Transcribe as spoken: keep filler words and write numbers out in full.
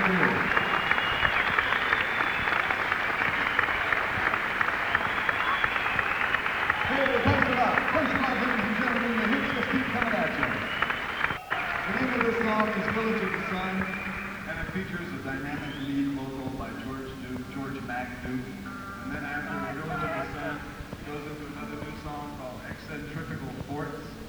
Village of the Sun, and it features a dynamic lead vocal by George Duke, George Mac Duke. And then after the Village of the Sun, it goes into another new song called Eccentrical Forts.